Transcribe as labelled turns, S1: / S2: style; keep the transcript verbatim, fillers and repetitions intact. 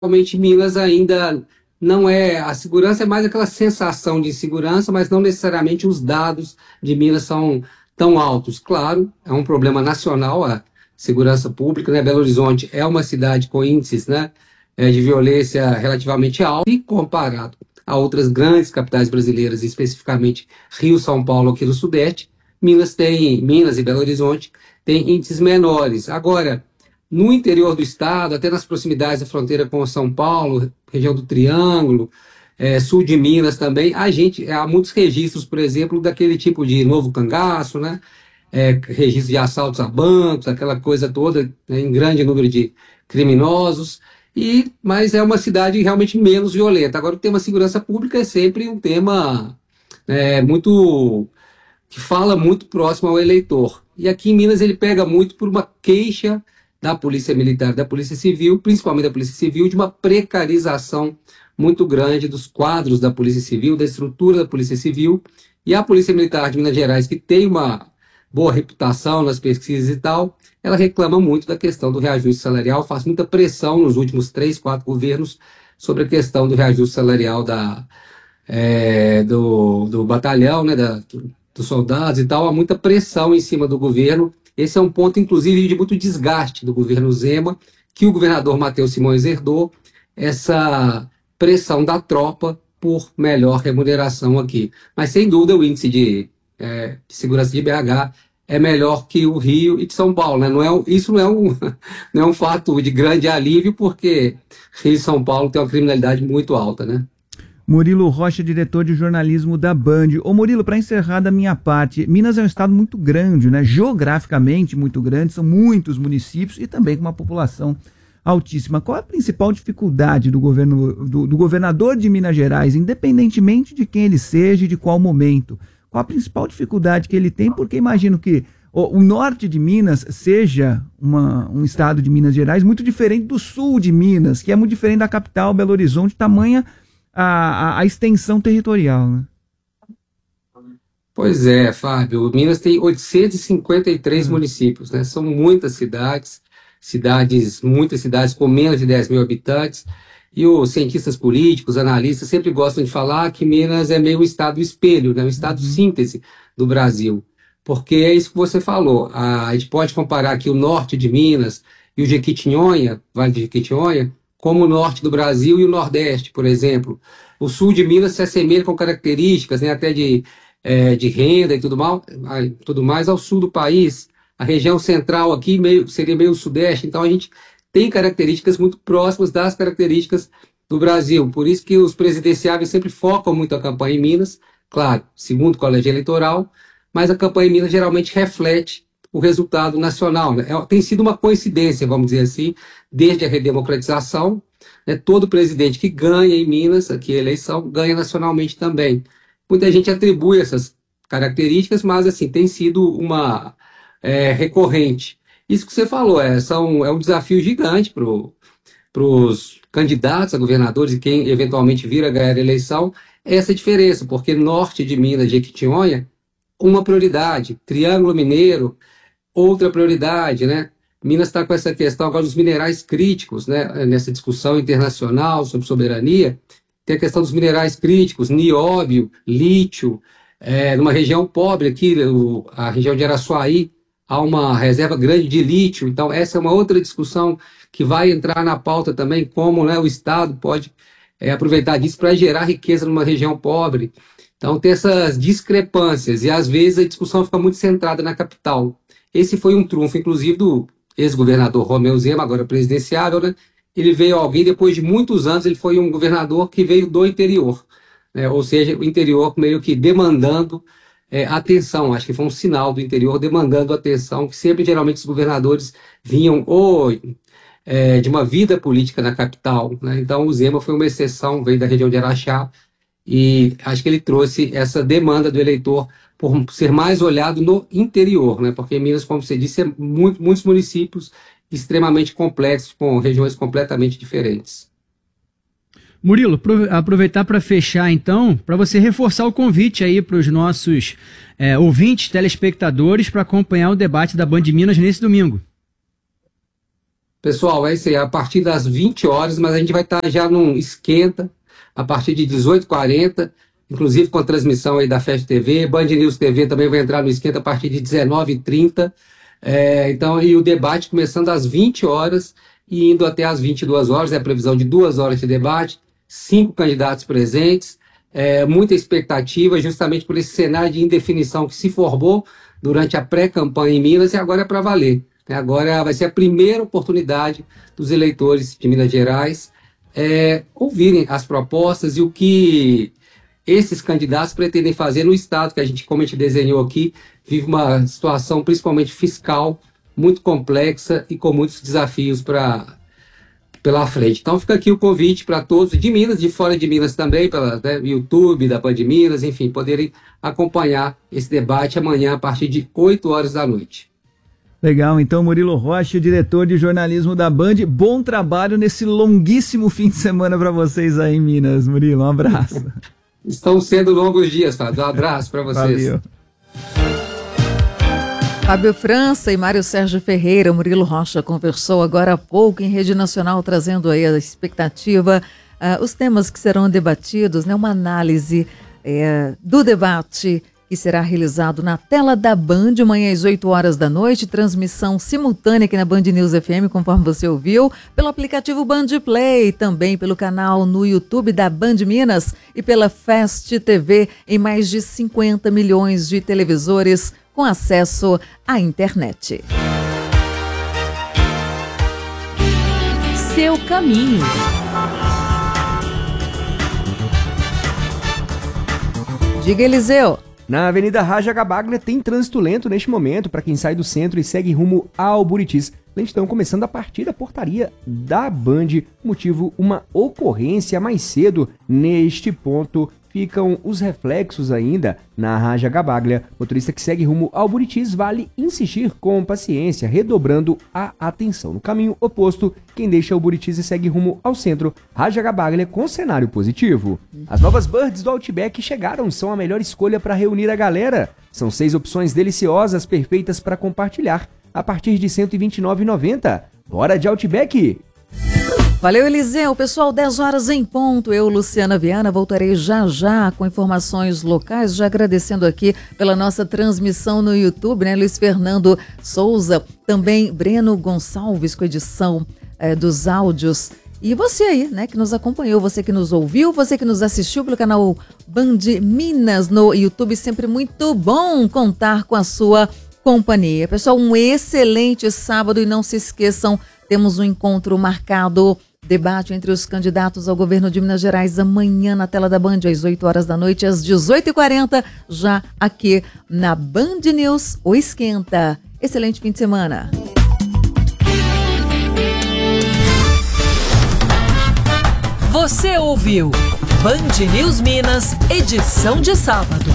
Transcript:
S1: realmente Minas ainda não é, a segurança é mais aquela sensação de insegurança, mas não necessariamente os dados de Minas são tão altos. Claro, é um problema nacional a segurança pública, né? Belo Horizonte é uma cidade com índices, né, eh, de violência relativamente altos e comparado a outras grandes capitais brasileiras, especificamente Rio, São Paulo, aqui no Sudeste, Minas tem, Minas e Belo Horizonte têm índices menores. Agora, no interior do estado, até nas proximidades da fronteira com São Paulo, região do Triângulo, eh, sul de Minas também, a gente, há muitos registros, por exemplo, daquele tipo de novo cangaço, né? Eh, registro de assaltos a bancos, aquela coisa toda, né, em grande número de criminosos, e, mas é uma cidade realmente menos violenta. Agora, o tema segurança pública é sempre um tema eh, muito que fala muito próximo ao eleitor. E aqui em Minas ele pega muito por uma queixa da Polícia Militar, da Polícia Civil, principalmente da Polícia Civil, de uma precarização muito grande dos quadros da Polícia Civil, da estrutura da Polícia Civil, e a Polícia Militar de Minas Gerais, que tem uma boa reputação nas pesquisas e tal, ela reclama muito da questão do reajuste salarial, faz muita pressão nos últimos três, quatro governos sobre a questão do reajuste salarial da, é, do, do batalhão, né, da, dos soldados e tal, há muita pressão em cima do governo. Esse é um ponto, inclusive, de muito desgaste do governo Zema, que o governador Matheus Simões herdou, essa pressão da tropa por melhor remuneração aqui. Mas, sem dúvida, o índice de, é, de segurança de B H é melhor que o Rio e de São Paulo, né? Não é, isso não é, um, não é um fato de grande alívio, porque Rio e São Paulo têm uma criminalidade muito alta, né?
S2: Murilo Rocha, diretor de jornalismo da Band. Ô Murilo, para encerrar da minha parte, Minas é um estado muito grande, né? Geograficamente muito grande, são muitos municípios e também com uma população altíssima. Qual é a principal dificuldade do, governo, do, do governador de Minas Gerais, independentemente de quem ele seja e de qual momento? Qual a principal dificuldade que ele tem? Porque imagino que o, o norte de Minas seja uma, um estado de Minas Gerais muito diferente do sul de Minas, que é muito diferente da capital, Belo Horizonte, tamanha A, a, a extensão territorial, né?
S1: Pois é, Fábio. Minas tem oitocentos e cinquenta e três
S2: Uhum.
S1: municípios, né? São muitas cidades, cidades, muitas cidades com menos de dez mil habitantes. E os cientistas políticos, analistas, sempre gostam de falar que Minas é meio um estado espelho, né? Um estado
S2: Uhum.
S1: síntese do Brasil. Porque é isso que você falou. A, a gente pode comparar aqui o norte de Minas e o Jequitinhonha, Vale de Jequitinhonha, como o norte do Brasil e o nordeste, por exemplo. O sul de Minas se assemelha com características, né, até de, é, de renda e tudo, mal, tudo mais ao sul do país. A região central aqui meio, seria meio sudeste, então a gente tem características muito próximas das características do Brasil. Por isso que os presidenciáveis sempre focam muito a campanha em Minas, claro, segundo o colégio eleitoral, mas a campanha em Minas geralmente reflete o resultado nacional, né? É, tem sido uma coincidência, vamos dizer assim, desde a redemocratização, né? Todo presidente que ganha em Minas, aqui a eleição, ganha nacionalmente também. Muita gente atribui essas características, mas assim, tem sido uma é, recorrente. Isso que você falou, é, são, é um desafio gigante para os candidatos a governadores e quem eventualmente vir a ganhar a eleição, essa diferença, porque norte de Minas, Jequitinhonha, uma prioridade, Triângulo Mineiro, outra prioridade, né? Minas está com essa questão agora dos minerais críticos, né? Nessa discussão internacional sobre soberania, tem a questão dos minerais críticos, nióbio, lítio, é, numa região pobre aqui, o, a região de Araçuaí, há uma reserva grande de lítio, então essa é uma outra discussão que vai entrar na pauta também, como, né, o Estado pode é, aproveitar disso para gerar riqueza numa região pobre. Então tem essas discrepâncias, e às vezes a discussão fica muito centrada na capital. Esse foi um trunfo, inclusive, do ex-governador Romeu Zema, agora presidenciável, né? Ele veio alguém, depois de muitos anos, ele foi um governador que veio do interior, né? Ou seja, o interior meio que demandando é, atenção. Acho que foi um sinal do interior demandando atenção, que sempre, geralmente, os governadores vinham ou é, de uma vida política na capital, né? Então, o Zema foi uma exceção, veio da região de Araxá, e acho que ele trouxe essa demanda do eleitor por ser mais olhado no interior, né? Porque Minas, como você disse, é muito, muitos municípios extremamente complexos, com regiões completamente diferentes.
S3: Murilo, aproveitar para fechar então, para você reforçar o convite aí para os nossos é, ouvintes, telespectadores, para acompanhar o debate da Band Minas nesse domingo.
S1: Pessoal, é isso aí, a partir das vinte horas, mas a gente vai estar já num esquenta, a partir de dezoito e quarenta, inclusive com a transmissão aí da Fast T V, Band News T V também vai entrar no esquenta a partir de dezenove e trinta, é, então, e o debate começando às vinte horas e indo até às vinte e duas horas, é a previsão de duas horas de debate, cinco candidatos presentes, é, muita expectativa, justamente por esse cenário de indefinição que se formou durante a pré-campanha em Minas e agora é para valer. Agora vai ser a primeira oportunidade dos eleitores de Minas Gerais é, ouvirem as propostas e o que esses candidatos pretendem fazer no Estado, que a gente, como a gente desenhou aqui, vive uma situação principalmente fiscal muito complexa e com muitos desafios pra, pela frente. Então fica aqui o convite para todos de Minas, de fora de Minas também, pela né, YouTube, da Band Minas, enfim, poderem acompanhar esse debate amanhã a partir de oito horas da noite.
S2: Legal, então Murilo Rocha, diretor de jornalismo da Band, bom trabalho nesse longuíssimo fim de semana para vocês aí em Minas. Murilo, um abraço.
S1: Estão sendo longos dias, Fábio. Um abraço para vocês.
S2: Valeu.
S4: Fábio França e Mário Sérgio Ferreira, Murilo Rocha conversou agora há pouco em Rede Nacional, trazendo aí a expectativa, uh, os temas que serão debatidos, né, uma análise é, do debate que será realizado na tela da Band, amanhã às oito horas da noite, transmissão simultânea aqui na Band News F M, conforme você ouviu, pelo aplicativo Band Play, também pelo canal no YouTube da Band Minas e pela Fast T V em mais de cinquenta milhões de televisores com acesso à internet.
S5: Seu caminho.
S4: Diga, Eliseu.
S6: Na Avenida Raja Gabaglia tem trânsito lento neste momento para quem sai do centro e segue rumo ao Buritis. Lentidão começando a partir da portaria da Band, motivo uma ocorrência mais cedo neste ponto. Ficam os reflexos ainda na Raja Gabaglia. Motorista que segue rumo ao Buritis vale insistir com paciência, redobrando a atenção. No caminho oposto, quem deixa o Buritis e segue rumo ao centro, Raja Gabaglia com cenário positivo. As novas Birds do Outback chegaram, são a melhor escolha para reunir a galera. São seis opções deliciosas, perfeitas para compartilhar, a partir de cento e vinte e nove reais e noventa centavos. Bora de Outback!
S4: Valeu, Eliseu. Pessoal, dez horas em ponto. Eu, Luciana Viana, voltarei já já com informações locais, já agradecendo aqui pela nossa transmissão no YouTube, né? Luiz Fernando Souza, também Breno Gonçalves com edição é, dos áudios. E você aí, né, que nos acompanhou, você que nos ouviu, você que nos assistiu pelo canal Band Minas no YouTube, sempre muito bom contar com a sua companhia. Pessoal, um excelente sábado e não se esqueçam, temos um encontro marcado, debate entre os candidatos ao governo de Minas Gerais amanhã na tela da Band, às oito horas da noite, às dezoito e quarenta, já aqui na Band News, o Esquenta. Excelente fim de semana.
S5: Você ouviu Band News Minas, edição de sábado.